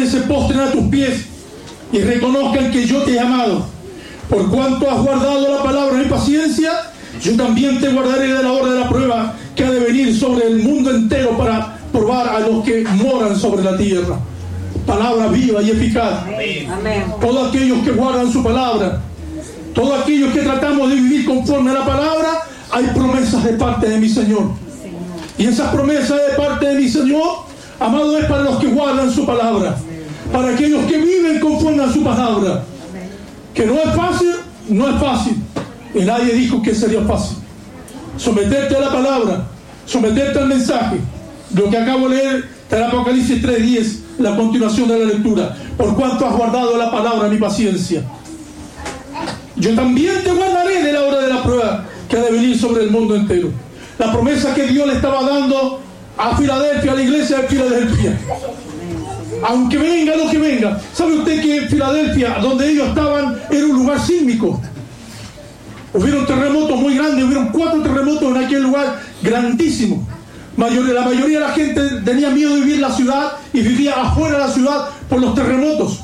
hombres se postren a tus pies y reconozcan que yo te he amado. Por cuanto has guardado la palabra de mi paciencia, yo también te guardaré de la hora de la prueba que ha de venir sobre el mundo entero para probar a los que moran sobre la tierra. Palabra viva y eficaz. Amén. Todos aquellos que guardan su palabra, todos aquellos que tratamos de vivir conforme a la palabra, hay promesas de parte de mi Señor. Y esas promesas de parte de mi Señor, amado, es para los que guardan su palabra, para aquellos que viven conforme a su palabra. Que no es fácil, no es fácil. Y nadie dijo que sería fácil. Someterte a la palabra, someterte al mensaje. Lo que acabo de leer en Apocalipsis 3:10, la continuación de la lectura. Por cuanto has guardado la palabra, mi paciencia, yo también te guardaré de la hora de la prueba que ha de venir sobre el mundo entero. La promesa que Dios le estaba dando a Filadelfia, a la iglesia de Filadelfia. Aunque venga lo que venga. ¿Sabe usted que Filadelfia, donde ellos estaban, era un lugar sísmico? Hubieron terremotos muy grandes, hubieron 4 terremotos en aquel lugar grandísimo. La mayoría de la gente tenía miedo de vivir en la ciudad y vivía afuera de la ciudad por los terremotos.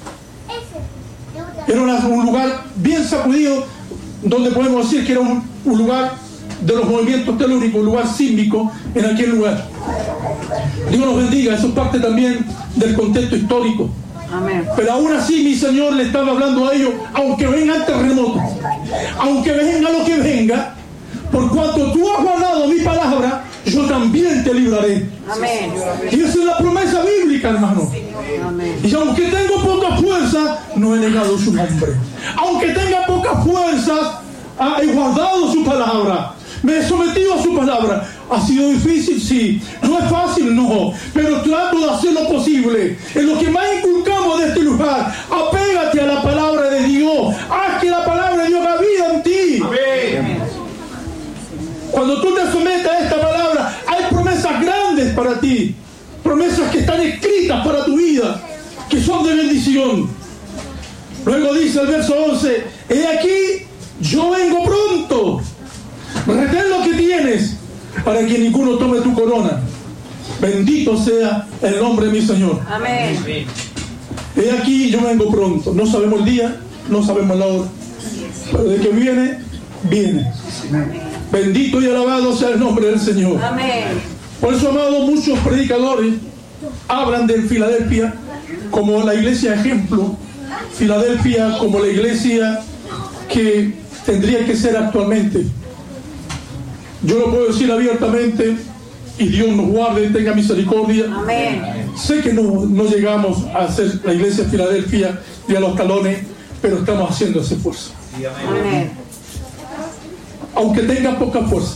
Era un lugar bien sacudido, donde podemos decir que era un lugar de los movimientos telúricos, un lugar sísmico en aquel lugar. Dios nos bendiga, eso es parte también del contexto histórico. Amén. Pero aún así mi Señor le estaba hablando a ellos, aunque venga el terremoto, aunque venga lo que venga, por cuanto tú has guardado mi palabra, yo también te libraré. Amén. Y esa es la promesa bíblica, hermano. Amén. Y aunque tengo poca fuerza, no he negado su nombre. Aunque tenga poca fuerza, he guardado su palabra. Me he sometido a su palabra. ¿Ha sido difícil? Sí. ¿No es fácil? No. Pero trato de hacer lo posible. En lo que más inculcamos de este lugar, apégate a la palabra de Dios. Haz que la palabra de Dios haga vida en ti. Amén. Cuando tú te sometes a esta palabra, hay promesas grandes para ti. Promesas que están escritas para tu vida, que son de bendición. Luego dice el verso 11, he aquí, yo vengo pronto. Retén lo que tienes, para que ninguno tome tu corona. Bendito sea el nombre de mi Señor. Amén. He aquí, yo vengo pronto. No sabemos el día, no sabemos la hora, pero de que viene, viene. Bendito y alabado sea el nombre del Señor. Amén. Por eso, amado, muchos predicadores hablan de Filadelfia como la iglesia ejemplo, Filadelfia como la iglesia que tendría que ser actualmente. Yo lo puedo decir abiertamente, y Dios nos guarde y tenga misericordia. Amén. Sé que no llegamos a ser la iglesia de Filadelfia y a los talones, pero estamos haciendo ese esfuerzo. Amén. Aunque tenga poca fuerza,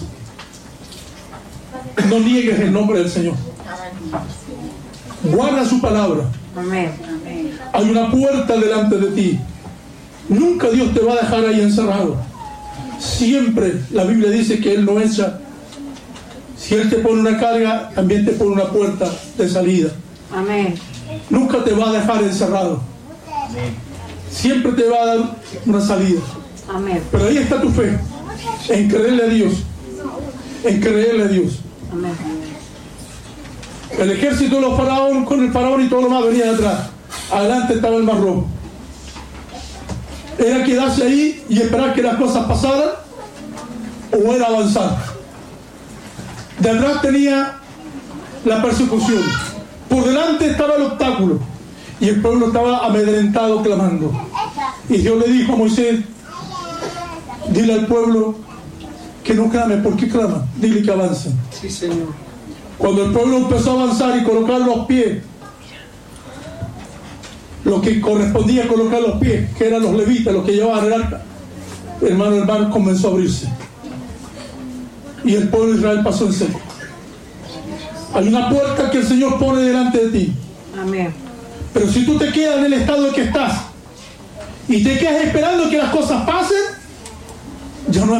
no niegues el nombre del Señor. Guarda su palabra. Amén. Hay una puerta delante de ti. Nunca Dios te va a dejar ahí encerrado. Siempre la Biblia dice que Él no echa. Si Él te pone una carga, también te pone una puerta de salida. Amén. Nunca te va a dejar encerrado. Siempre te va a dar una salida. Amén. Pero ahí está tu fe, en creerle a Dios. En creerle a Dios. Amén. El ejército de los faraón, con el faraón y todo lo más, venía de atrás. Adelante estaba el mar rojo. Era quedarse ahí y esperar que las cosas pasaran, o era avanzar. De atrás tenía la persecución, por delante estaba el obstáculo, y el pueblo estaba amedrentado clamando. Y Dios le dijo a Moisés, dile al pueblo que no clame. ¿Por qué clama? Dile que avancen. Sí, Señor. Cuando el pueblo empezó a avanzar y colocar los pies, lo que correspondía a colocar los pies, que eran los levitas, los que llevaban el arca, hermano, el mar comenzó a abrirse. Y el pueblo de Israel pasó en seco. Hay una puerta que el Señor pone delante de ti. Amén. Pero si tú te quedas en el estado en que estás y te quedas esperando que las cosas pasen,